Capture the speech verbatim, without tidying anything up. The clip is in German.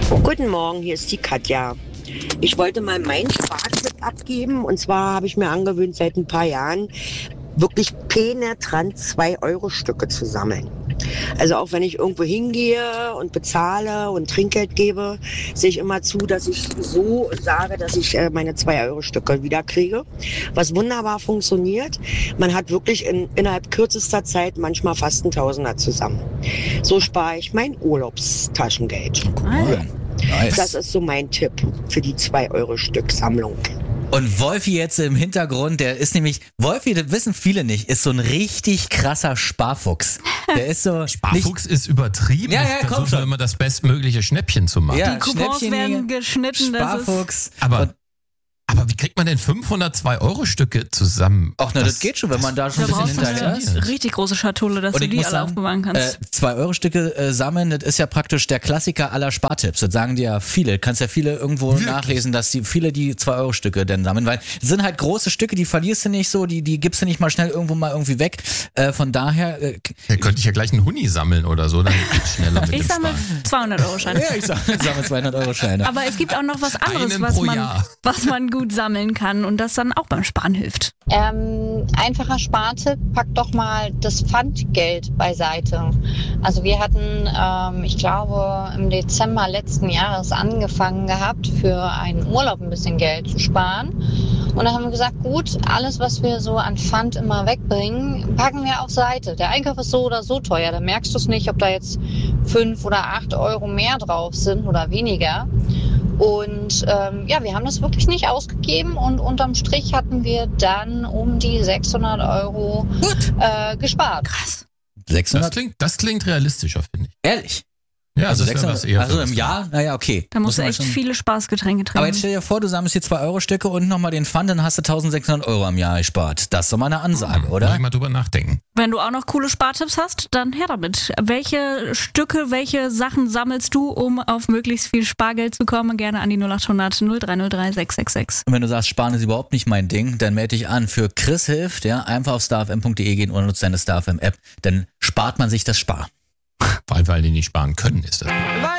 Guten Morgen, hier ist die Katja. Ich wollte mal meinen Spartipp abgeben. Und zwar habe ich mir angewöhnt, seit ein paar Jahren wirklich penetrant zwei Euro Stücke zu sammeln. Also auch wenn ich irgendwo hingehe und bezahle und Trinkgeld gebe, sehe ich immer zu, dass ich so sage, dass ich äh, meine zwei Euro Stücke wieder kriege. Was wunderbar funktioniert. Man hat wirklich in, innerhalb kürzester Zeit manchmal fast ein Tausender zusammen. So spare ich mein Urlaubstaschengeld. Cool. Nice. Das ist so mein Tipp für die zwei Euro Stück Sammlung. Und Wolfi jetzt im Hintergrund, der ist nämlich, Wolfi, das wissen viele nicht, ist so ein richtig krasser Sparfuchs. Der ist so. Sparfuchs ist übertrieben. Ja, ja, ich komm versuche schon. immer das bestmögliche Schnäppchen zu machen. Ja, Die Coupons werden geschnitten. Sparfuchs. Aber, Und, aber wie kriegt man denn fünfhundert zwei Euro Stücke zusammen? ach, na, das, das geht schon, wenn man da schon Da ein bisschen brauchst du hinterher ist. eine richtig große Schatulle, dass Und du ich die muss alle sagen, aufbewahren kannst. Äh, zwei Euro Stücke äh, sammeln, das ist ja praktisch der Klassiker aller Spartipps. Das sagen dir ja viele. Du kannst ja viele irgendwo Wirklich? nachlesen, dass die viele die zwei Euro Stücke dann sammeln, weil es sind halt große Stücke, die verlierst du nicht so, die, die gibst du nicht mal schnell irgendwo mal irgendwie weg. Äh, von daher. Äh, Da könnte ich ja gleich einen Huni sammeln oder so, dann geht's schneller mit Ich dem sammle Sparen. zweihundert Euro Scheine. ja, ich sammle, sammle zweihundert Euro Scheine. Aber es gibt auch noch was anderes, Einen was pro man, Jahr. was man gut sammeln kann und das dann auch beim Sparen hilft. Ähm, einfacher Spartipp, packt doch mal das Pfandgeld beiseite. Also wir hatten, ähm, ich glaube, im Dezember letzten Jahres angefangen gehabt, für einen Urlaub ein bisschen Geld zu sparen. Und dann haben wir gesagt, gut, alles, was wir so an Pfand immer wegbringen, packen wir auf Seite. Der Einkauf ist so oder so teuer, da merkst du es nicht, ob da jetzt fünf oder acht Euro mehr drauf sind oder weniger. Und ähm, ja, wir haben das wirklich nicht ausgegeben und unterm Strich hatten wir dann um die sechshundert Euro äh, gespart. Krass. Das sechshundert? klingt, das klingt realistischer, finde ich. Ehrlich? Ja, Also das wäre was eher also für im was. Jahr? Naja, okay. Da musst du Muss man echt schon- viele Spaßgetränke trinken. Aber jetzt stell dir vor, du sammelst hier zwei Euro Stücke und nochmal den Pfand, dann hast du eintausendsechshundert Euro am Jahr gespart. Das ist doch mal eine Ansage, Muss oder? ich mal drüber nachdenken. Wenn du auch noch coole Spartipps hast, dann her damit. Welche Stücke, welche Sachen sammelst du, um auf möglichst viel Spargeld zu kommen? Gerne an die null acht hundert null drei null drei sechs sechs sechs. Und wenn du sagst, Sparen ist überhaupt nicht mein Ding, dann melde dich an für Chris hilft, ja, einfach auf starfm punkt de gehen oder nutzt deine StarFM App, dann spart man sich das Spar. Vor allem, weil die nicht sparen können, ist das.